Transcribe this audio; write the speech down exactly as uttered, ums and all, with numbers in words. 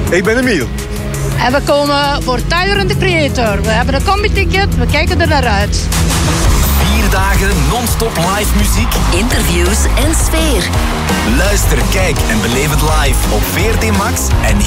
Ik ben Emiel. En we komen voor Tyler and the Creator. We hebben een combi-ticket, we kijken er naar uit. Vier dagen non-stop live muziek, interviews en sfeer. Luister, kijk en beleef het live op V R T Max en